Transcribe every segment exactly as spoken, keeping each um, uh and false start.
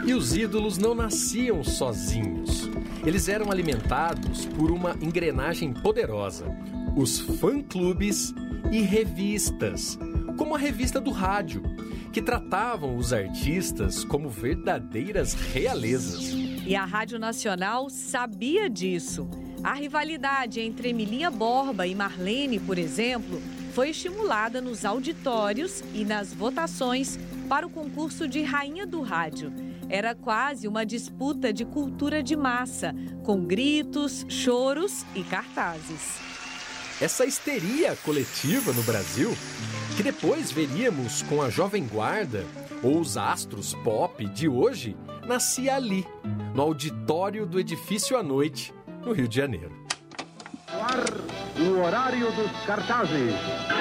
E os ídolos não nasciam sozinhos. Eles eram alimentados por uma engrenagem poderosa: os fã-clubes e revistas, como a revista do rádio, que tratavam os artistas como verdadeiras realezas. E a Rádio Nacional sabia disso. A rivalidade entre Emilinha Borba e Marlene, por exemplo, foi estimulada nos auditórios e nas votações para o concurso de Rainha do Rádio. Era quase uma disputa de cultura de massa, com gritos, choros e cartazes. Essa histeria coletiva no Brasil, que depois veríamos com a Jovem Guarda ou os astros pop de hoje, nascia ali, no auditório do Edifício à Noite, no Rio de Janeiro. No ar, o horário dos cartazes.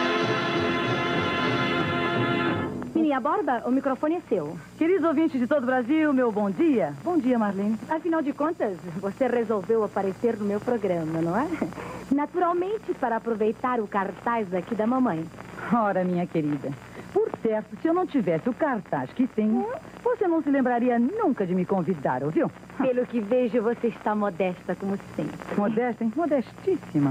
Emilinha Borba, o microfone é seu. Queridos ouvintes de todo o Brasil, meu bom dia. Bom dia, Marlene. Afinal de contas, você resolveu aparecer no meu programa, não é? Naturalmente, para aproveitar o cartaz aqui da mamãe. Ora, minha querida, por certo, se eu não tivesse o cartaz que tenho, hum? você não se lembraria nunca de me convidar, ouviu? Pelo que vejo, você está modesta, como sempre. Modesta, hein? Modestíssima.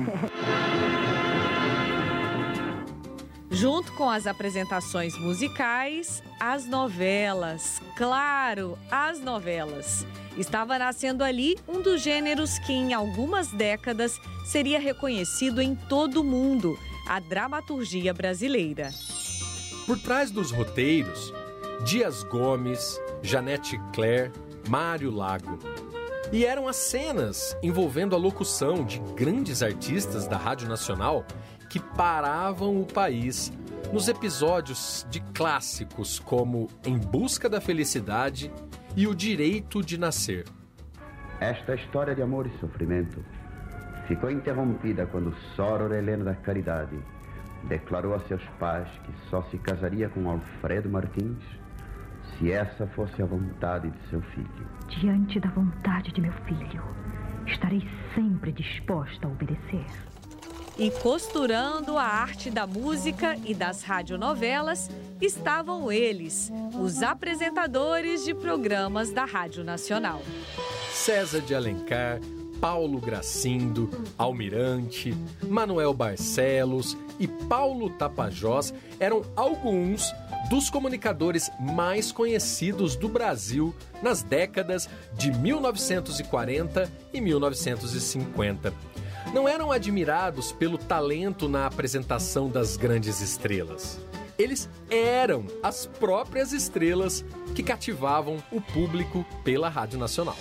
Junto com as apresentações musicais, as novelas. Claro, as novelas. Estava nascendo ali um dos gêneros que em algumas décadas seria reconhecido em todo o mundo, a dramaturgia brasileira. Por trás dos roteiros, Dias Gomes, Janete Claire, Mário Lago. E eram as cenas envolvendo a locução de grandes artistas da Rádio Nacional que paravam o país nos episódios de clássicos como Em Busca da Felicidade e O Direito de Nascer. Esta história de amor e sofrimento ficou interrompida quando Sor Helena da Caridade declarou a seus pais que só se casaria com Alfredo Martins se essa fosse a vontade de seu filho. Diante da vontade de meu filho, estarei sempre disposta a obedecer. E costurando a arte da música e das radionovelas estavam eles, os apresentadores de programas da Rádio Nacional. César de Alencar, Paulo Gracindo, Almirante, Manuel Barcelos e Paulo Tapajós eram alguns dos comunicadores mais conhecidos do Brasil nas décadas de mil novecentos e quarenta e mil novecentos e cinquenta. Não eram admirados pelo talento na apresentação das grandes estrelas. Eles eram as próprias estrelas que cativavam o público pela Rádio Nacional.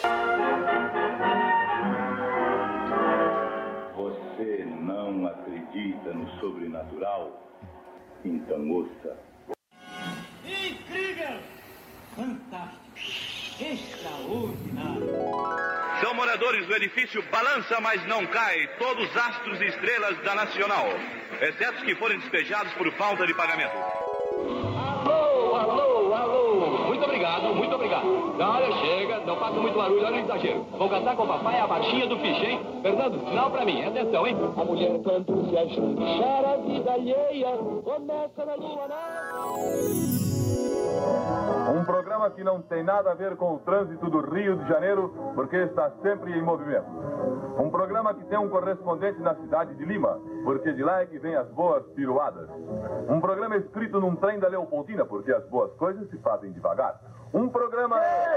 Você não acredita no sobrenatural? Então ouça. Incrível! Fantástico! Extraordinário! São moradores do edifício Balança, mas não cai, todos astros e estrelas da Nacional, exceto os que forem despejados por falta de pagamento. Alô, alô, alô! Muito obrigado, muito obrigado. Olha, chega, não faça muito barulho, olha o exagero. Vou cantar com o papai a marchinha do ficha, hein? Fernando, sinal pra mim, atenção, hein? A mulher quando se ajuda, chora a vida alheia, começa na lua nova. Um programa que não tem nada a ver com o trânsito do Rio de Janeiro, porque está sempre em movimento. Um programa que tem um correspondente na cidade de Lima, porque de lá é que vem as boas piruadas. Um programa escrito num trem da Leopoldina, porque as boas coisas se fazem devagar. Um programa...